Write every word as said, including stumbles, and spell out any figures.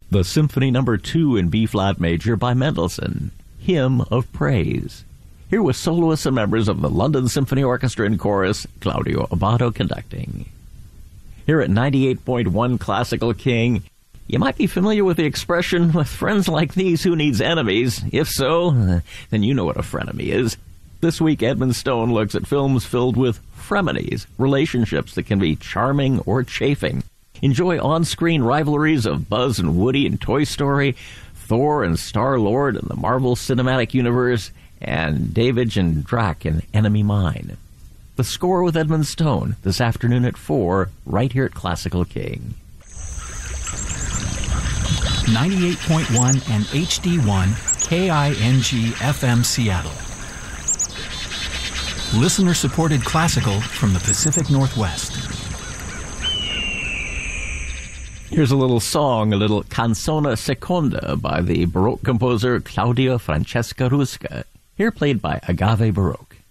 The Symphony Number two in B-flat major by Mendelssohn, Hymn of Praise. Here with soloists and members of the London Symphony Orchestra and Chorus, Claudio Abbado conducting. Here at ninety-eight point one Classical King, you might be familiar with the expression, with friends like these, who needs enemies? If so, then you know what a frenemy is. This week, Edmund Stone looks at films filled with frenemies, relationships that can be charming or chafing. Enjoy on-screen rivalries of Buzz and Woody in Toy Story, Thor and Star-Lord in the Marvel Cinematic Universe, and David and Drac in Enemy Mine. The score with Edmund Stone this afternoon at four, right here at Classical King. ninety-eight point one and H D one K I N G F M Seattle. Listener-supported classical from the Pacific Northwest. Here's a little song, a little canzone seconda by the Baroque composer Claudio Francesca Rusca, here played by Agave Baroque.